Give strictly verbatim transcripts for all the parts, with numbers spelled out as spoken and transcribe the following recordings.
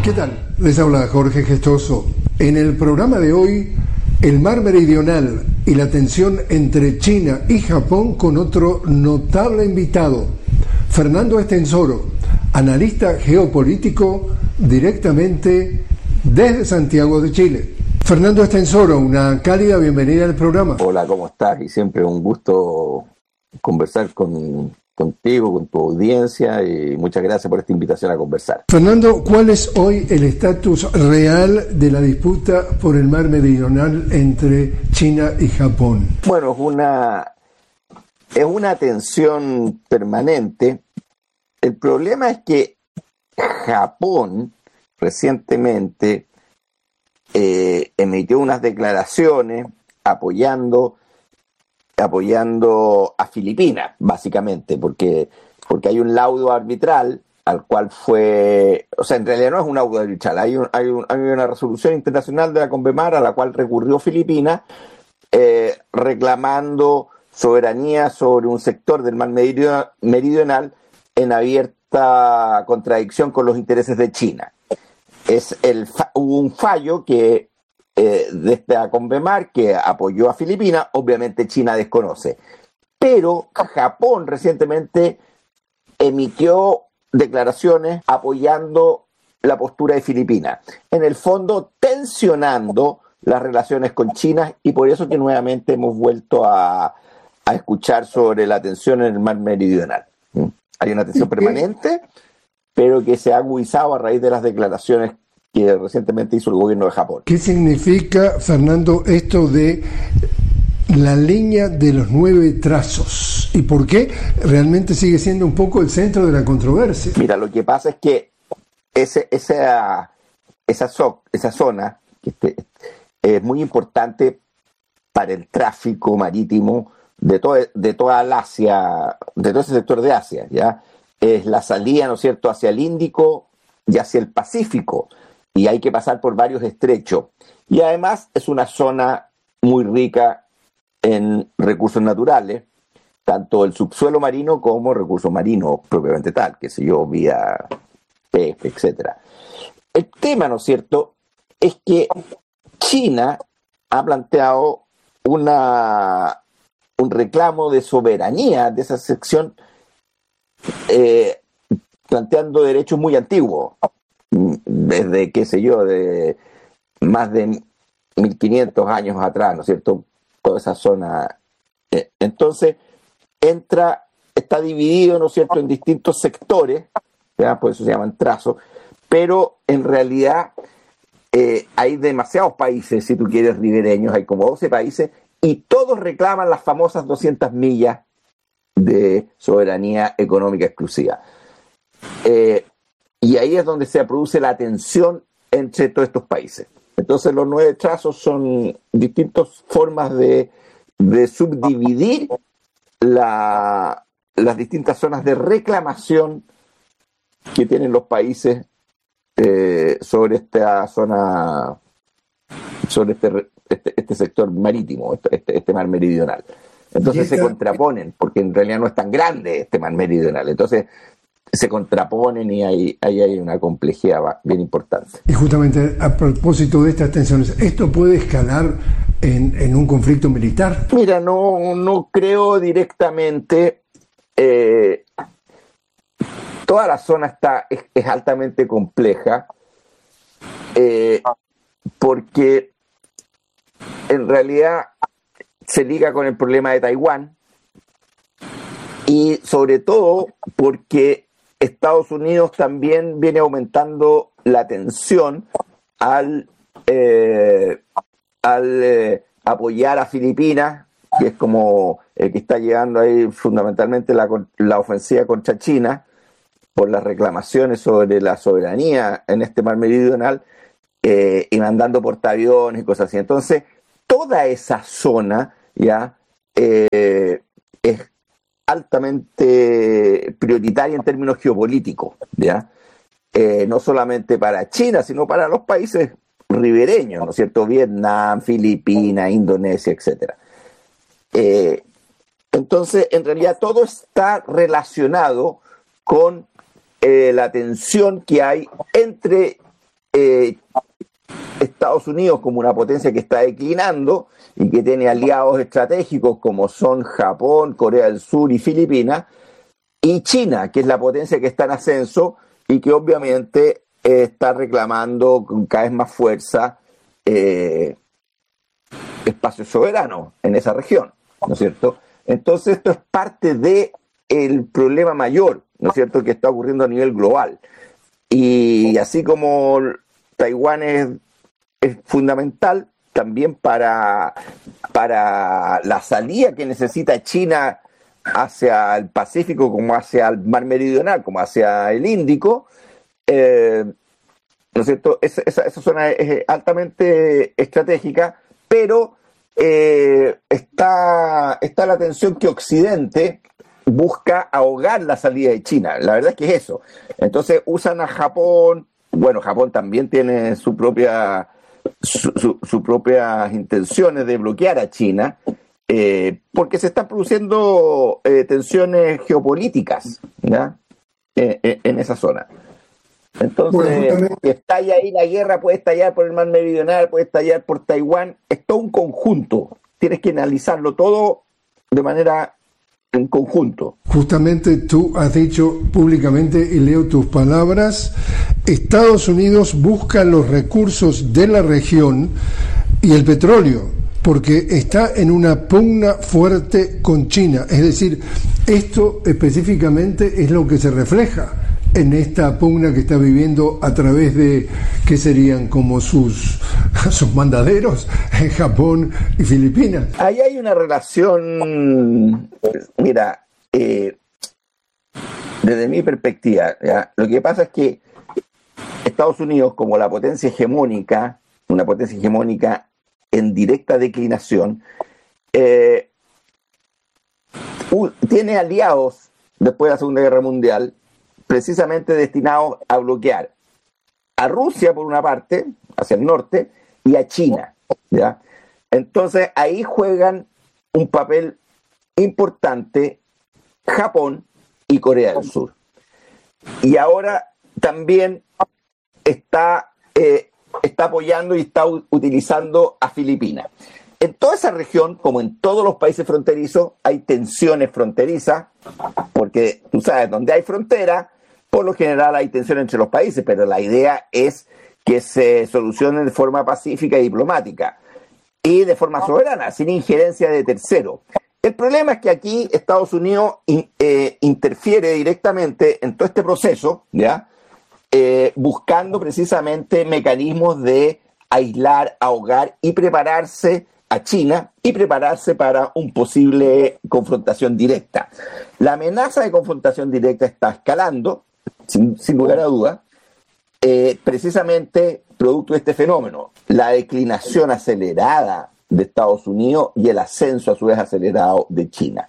¿Qué tal? Les habla Jorge Gestoso. En el programa de hoy, el mar meridional y la tensión entre China y Japón con otro notable invitado, Fernando Estensoro, analista geopolítico directamente desde Santiago de Chile. Fernando Estensoro, una cálida bienvenida al programa. Hola, ¿cómo estás? Y siempre un gusto conversar con, contigo, con tu audiencia, y muchas gracias por esta invitación a conversar. Fernando, ¿cuál es hoy el estatus real de la disputa por el mar meridional entre China y Japón? Bueno, es una, es una tensión permanente. El problema es que Japón recientemente eh, emitió unas declaraciones apoyando apoyando a Filipinas, básicamente, porque, porque hay un laudo arbitral al cual fue, o sea, en realidad no es un laudo arbitral, hay, un, hay, un, hay una resolución internacional de la CONVEMAR a la cual recurrió Filipinas, eh, reclamando soberanía sobre un sector del mar meridional en abierta contradicción con los intereses de China. Es el, hubo un fallo que Eh, de esta CONVEMAR que apoyó a Filipinas, obviamente China desconoce. Pero Japón recientemente emitió declaraciones apoyando la postura de Filipinas, en el fondo tensionando las relaciones con China, y por eso que nuevamente hemos vuelto a, a escuchar sobre la tensión en el mar meridional. ¿Mm? Hay una tensión permanente, pero que se ha agudizado a raíz de las declaraciones que recientemente hizo el gobierno de Japón. ¿Qué significa, Fernando, esto de la línea de los nueve trazos? ¿Y por qué realmente sigue siendo un poco el centro de la controversia? Mira, lo que pasa es que ese, esa, esa, so, esa zona este, es muy importante para el tráfico marítimo de, todo, de toda el Asia, de todo ese sector de Asia, ¿ya? Es la salida, ¿no es cierto?, hacia el Índico y hacia el Pacífico. Y hay que pasar por varios estrechos. Y además es una zona muy rica en recursos naturales, tanto el subsuelo marino como recursos marinos propiamente tal, que sé yo, vía pez, etcétera. El tema, ¿no es cierto?, es que China ha planteado una, un reclamo de soberanía de esa sección, eh, planteando derechos muy antiguos, desde, qué sé yo, de más de mil quinientos años atrás, ¿no es cierto?, toda esa zona. Entonces, entra, está dividido, ¿no es cierto?, en distintos sectores, ¿ya? Por eso se llaman trazos, pero en realidad eh, hay demasiados países, si tú quieres, ribereños, hay como doce países, y todos reclaman las famosas doscientas millas de soberanía económica exclusiva. Eh, Y ahí es donde se produce la tensión entre todos estos países. Entonces los nueve trazos son distintas formas de, de subdividir la, las distintas zonas de reclamación que tienen los países eh, sobre esta zona, sobre este, este, este sector marítimo, este, este mar meridional. Entonces se contraponen, porque en realidad no es tan grande este mar meridional. Entonces se contraponen y ahí, ahí hay una complejidad bien importante. Y justamente a propósito de estas tensiones, ¿esto puede escalar en, en un conflicto militar? Mira, no, no creo directamente. Eh, toda la zona está, es, es altamente compleja, eh, porque en realidad se liga con el problema de Taiwán, y sobre todo porque Estados Unidos también viene aumentando la tensión al, eh, al eh, apoyar a Filipinas, que es como el que está llevando ahí fundamentalmente la, la ofensiva contra China, por las reclamaciones sobre la soberanía en este mar meridional, eh, y mandando portaaviones y cosas así. Entonces, toda esa zona ya eh, es altamente prioritaria en términos geopolíticos, ¿ya? Eh, no solamente para China, sino para los países ribereños, ¿no es cierto? Vietnam, Filipinas, Indonesia, etcétera. Eh, entonces, en realidad todo está relacionado con eh, la tensión que hay entre eh, Estados Unidos como una potencia que está declinando y que tiene aliados estratégicos como son Japón, Corea del Sur y Filipinas, y China, que es la potencia que está en ascenso y que obviamente eh, está reclamando con cada vez más fuerza eh, espacio soberano en esa región, ¿no es cierto? Entonces esto es parte del problema mayor, ¿no es cierto?, que está ocurriendo a nivel global. Y así como Taiwán es, es fundamental también para, para la salida que necesita China hacia el Pacífico, como hacia el Mar Meridional, como hacia el Índico, eh, ¿no es cierto? Esa, esa, esa zona es altamente estratégica, pero eh, está, está la tensión que Occidente busca ahogar la salida de China. La verdad es que es eso. Entonces usan a Japón. Bueno, Japón también tiene su propia su, su, su propias intenciones de bloquear a China, eh, porque se están produciendo eh, tensiones geopolíticas, ¿ya? Eh, eh, en esa zona. Entonces, bueno, estalla ahí la guerra, puede estallar por el Mar Meridional, puede estallar por Taiwán, es todo un conjunto. Tienes que analizarlo todo de manera en conjunto. Justamente tú has dicho públicamente, y leo tus palabras, Estados Unidos busca los recursos de la región y el petróleo, porque está en una pugna fuerte con China. Es decir, esto específicamente es lo que se refleja en esta pugna que está viviendo a través de, ¿qué serían como sus, sus mandaderos en Japón y Filipinas? Ahí hay una relación, mira, eh, desde mi perspectiva, ¿ya? Lo que pasa es que Estados Unidos, como la potencia hegemónica, una potencia hegemónica en directa declinación, eh, uh, tiene aliados después de la Segunda Guerra Mundial, precisamente destinados a bloquear a Rusia por una parte, hacia el norte, y a China, ¿ya? Entonces ahí juegan un papel importante Japón y Corea del Sur. Y ahora también está, eh, está apoyando y está u- utilizando a Filipinas. En toda esa región, como en todos los países fronterizos, hay tensiones fronterizas, porque tú sabes, donde hay frontera, por lo general hay tensión entre los países, pero la idea es que se solucionen de forma pacífica y diplomática y de forma soberana, sin injerencia de terceros. El problema es que aquí Estados Unidos in, eh, interfiere directamente en todo este proceso, ¿ya? Eh, buscando precisamente mecanismos de aislar, ahogar y prepararse a China y prepararse para una posible confrontación directa. La amenaza de confrontación directa está escalando, sin, sin lugar a dudas, eh, precisamente producto de este fenómeno, la declinación acelerada de Estados Unidos y el ascenso a su vez acelerado de China.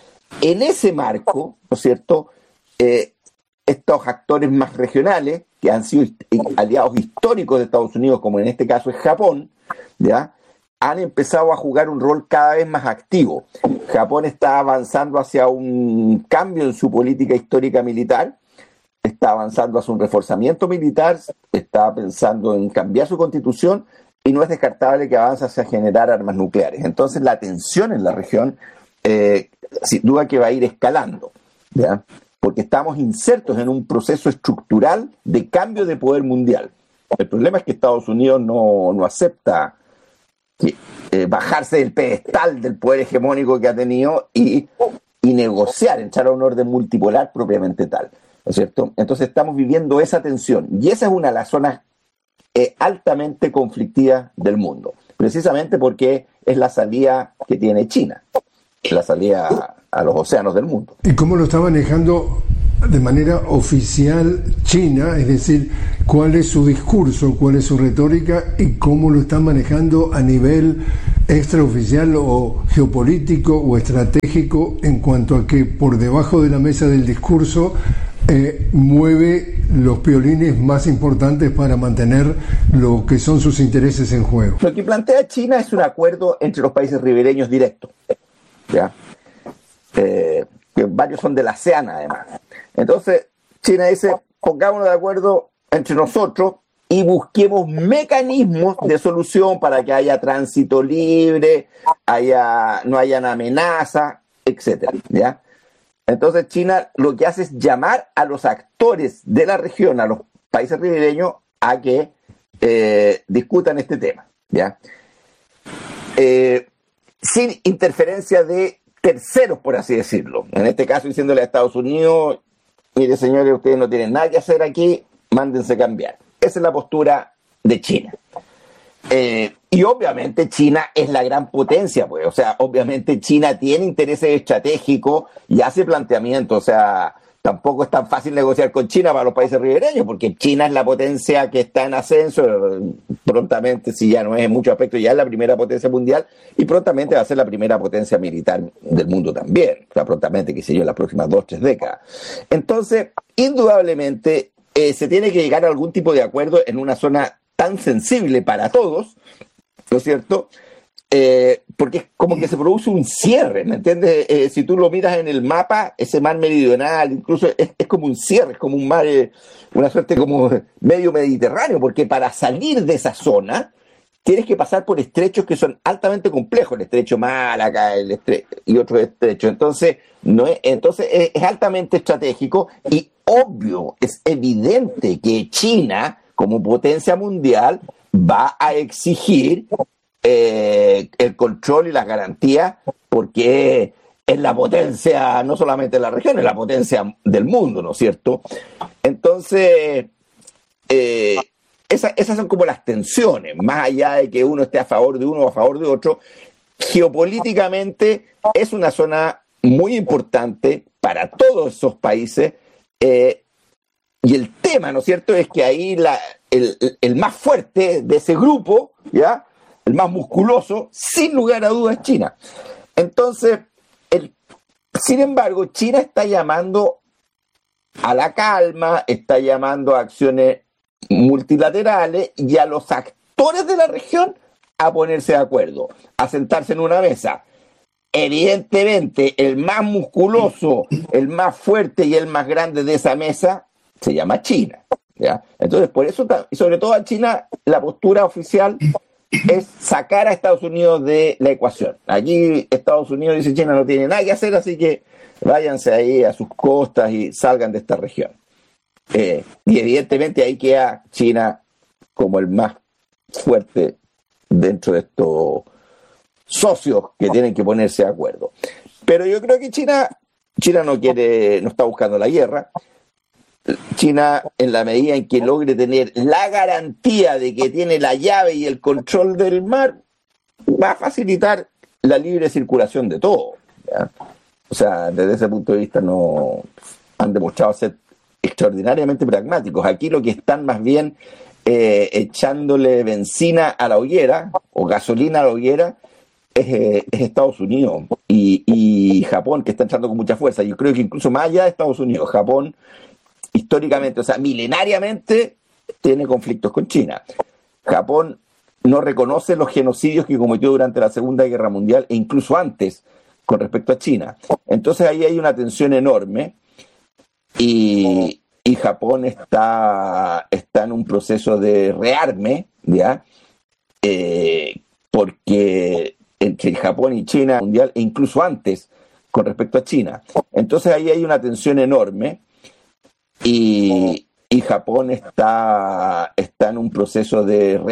En ese marco, ¿no es cierto?, eh, estos actores más regionales, que han sido aliados históricos de Estados Unidos, como en este caso es Japón, ¿ya?, han empezado a jugar un rol cada vez más activo. Japón está avanzando hacia un cambio en su política histórica militar, está avanzando hacia un reforzamiento militar, está pensando en cambiar su constitución y no es descartable que avance hacia generar armas nucleares. Entonces la tensión en la región, eh, sin duda que va a ir escalando, ¿ya?, porque estamos insertos en un proceso estructural de cambio de poder mundial. El problema es que Estados Unidos no, no acepta que, eh, bajarse del pedestal del poder hegemónico que ha tenido y, y negociar, entrar a un orden multipolar propiamente tal, ¿no es cierto? Entonces estamos viviendo esa tensión y esa es una de las zonas eh, altamente conflictivas del mundo, precisamente porque es la salida que tiene China, la salida a los océanos del mundo. ¿Y cómo lo está manejando de manera oficial China? Es decir, ¿cuál es su discurso, cuál es su retórica y cómo lo están manejando a nivel extraoficial o geopolítico o estratégico en cuanto a que por debajo de la mesa del discurso eh, mueve los piolines más importantes para mantener lo que son sus intereses en juego? Lo que plantea China es un acuerdo entre los países ribereños directos, ¿ya? Eh, que varios son de la ASEAN además. Entonces China dice, pongámonos de acuerdo entre nosotros y busquemos mecanismos de solución para que haya tránsito libre, haya, no hayan amenazas, etcétera, ¿ya? Entonces China lo que hace es llamar a los actores de la región, a los países ribereños, a que eh, discutan este tema, ¿ya? Eh, sin interferencia de terceros, por así decirlo. En este caso, diciéndole a Estados Unidos, mire señores, ustedes no tienen nada que hacer aquí, mándense cambiar. Esa es la postura de China. Eh, y obviamente China es la gran potencia, pues. O sea, obviamente China tiene intereses estratégicos y hace planteamientos. O sea, tampoco es tan fácil negociar con China para los países ribereños, porque China es la potencia que está en ascenso. Prontamente, si ya no es en muchos aspectos, ya es la primera potencia mundial y prontamente va a ser la primera potencia militar del mundo también. O sea, prontamente, qué sé yo, en las próximas dos, tres décadas. Entonces, indudablemente, eh, se tiene que llegar a algún tipo de acuerdo en una zona tan sensible para todos, ¿no es cierto? Eh, porque es como que se produce un cierre, ¿me entiendes? Eh, si tú lo miras en el mapa, ese mar meridional, incluso es, es como un cierre, es como un mar, eh, una suerte como medio mediterráneo, porque para salir de esa zona tienes que pasar por estrechos que son altamente complejos, el estrecho Malaca, el estre y otros estrechos. Entonces, no es, entonces es, es altamente estratégico y obvio, es evidente que China, como potencia mundial, va a exigir eh, el control y las garantías, porque es la potencia, no solamente de la región, es la potencia del mundo, ¿no es cierto? Entonces, eh, esa, esas son como las tensiones, más allá de que uno esté a favor de uno o a favor de otro. Geopolíticamente es una zona muy importante para todos esos países, eh, y el tema, ¿no es cierto?, es que ahí la, el, el más fuerte de ese grupo, ¿ya?, el más musculoso, sin lugar a dudas, es China. Entonces, el, sin embargo, China está llamando a la calma, está llamando a acciones multilaterales y a los actores de la región a ponerse de acuerdo, a sentarse en una mesa. Evidentemente, el más musculoso, el más fuerte y el más grande de esa mesa se llama China, ¿ya? Entonces, por eso, y sobre todo a China, la postura oficial es sacar a Estados Unidos de la ecuación. Aquí Estados Unidos dice: China no tiene nada que hacer, así que váyanse ahí a sus costas y salgan de esta región. Eh, y evidentemente ahí queda China como el más fuerte dentro de estos socios que tienen que ponerse de acuerdo. Pero yo creo que China, China no quiere, no está buscando la guerra. China, en la medida en que logre tener la garantía de que tiene la llave y el control del mar, va a facilitar la libre circulación de todo, ¿ya? O sea, desde ese punto de vista no han demostrado ser extraordinariamente pragmáticos. Aquí lo que están más bien eh, echándole benzina a la hoguera o gasolina a la hoguera es, eh, es Estados Unidos y, y Japón, que está entrando con mucha fuerza. Yo creo que incluso más allá de Estados Unidos, Japón históricamente, o sea, milenariamente, tiene conflictos con China. Japón no reconoce los genocidios que cometió durante la Segunda Guerra Mundial e incluso antes con respecto a China. Entonces ahí hay una tensión enorme y, y Japón está, está en un proceso de rearme, ¿ya? Eh, porque entre Japón y China mundial e incluso antes con respecto a China. Entonces ahí hay una tensión enorme y, y Japón está, está en un proceso de